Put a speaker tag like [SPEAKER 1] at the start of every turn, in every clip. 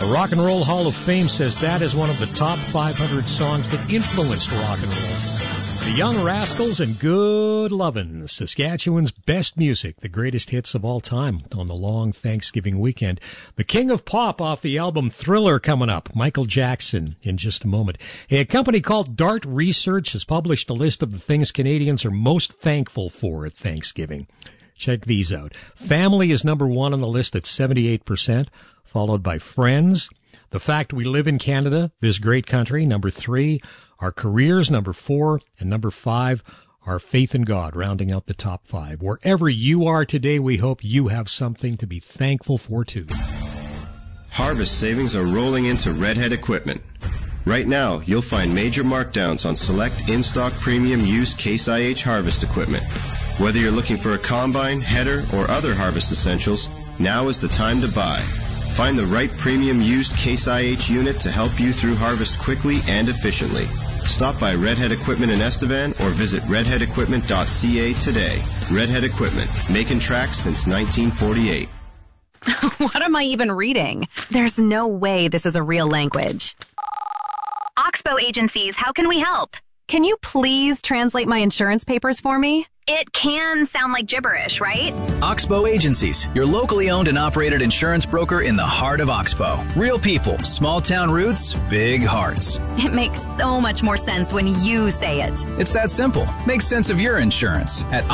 [SPEAKER 1] The Rock and Roll Hall of Fame says that is one of the top 500 songs that influenced rock and roll. The Young Rascals and Good Lovin', Saskatchewan's best music, the greatest hits of all time on the long Thanksgiving weekend. The King of Pop off the album Thriller coming up, Michael Jackson, in just a moment. A company called Dart Research has published a list of the things Canadians are most thankful for at Thanksgiving. Check these out. Family is number one on the list at 78%, followed by friends. The fact we live in Canada, this great country, number 3. Our careers, number 4, and number 5, our faith in God, rounding out the top 5. Wherever you are today, we hope you have something to be thankful for, too.
[SPEAKER 2] Harvest savings are rolling into Redhead Equipment. Right now, you'll find major markdowns on select in-stock premium used Case IH harvest equipment. Whether you're looking for a combine, header, or other harvest essentials, now is the time to buy. Find the right premium used Case IH unit to help you through harvest quickly and efficiently. Stop by Redhead Equipment in Estevan or visit redheadequipment.ca today. Redhead Equipment, making tracks since 1948.
[SPEAKER 3] What am I even reading? There's no way this is a real language.
[SPEAKER 4] Oxbow Agencies, how can we help?
[SPEAKER 3] Can you please translate my insurance papers for me?
[SPEAKER 4] It can sound like gibberish, right?
[SPEAKER 5] Oxbow Agencies, your locally owned and operated insurance broker in the heart of Oxbow. Real people, small town roots, big hearts.
[SPEAKER 3] It makes so much more sense when you say it.
[SPEAKER 5] It's that simple. Make sense of your insurance at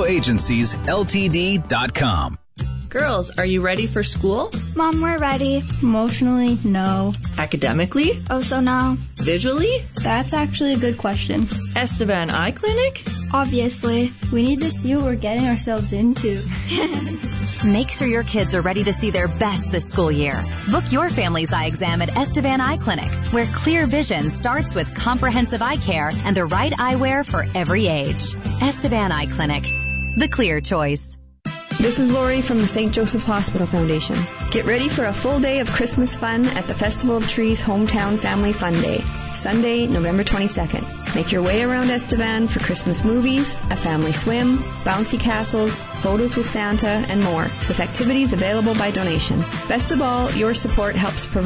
[SPEAKER 5] oxbowagenciesltd.com.
[SPEAKER 6] Girls, are you ready for school?
[SPEAKER 7] Mom, we're ready.
[SPEAKER 8] Emotionally, no.
[SPEAKER 6] Academically?
[SPEAKER 7] Also no.
[SPEAKER 6] Visually?
[SPEAKER 8] That's actually a good question.
[SPEAKER 6] Estevan Eye Clinic?
[SPEAKER 7] Obviously.
[SPEAKER 8] We need to see what we're getting ourselves into.
[SPEAKER 3] Make sure your kids are ready to see their best this school year. Book your family's eye exam at Estevan Eye Clinic, where clear vision starts with comprehensive eye care and the right eyewear for every age. Estevan Eye Clinic, the clear choice.
[SPEAKER 9] This is Lori from the St. Joseph's Hospital Foundation. Get ready for a full day of Christmas fun at the Festival of Trees Hometown Family Fun Day, Sunday, November 22nd. Make your way around Estevan for Christmas movies, a family swim, bouncy castles, photos with Santa, and more, with activities available by donation. Best of all, your support helps provide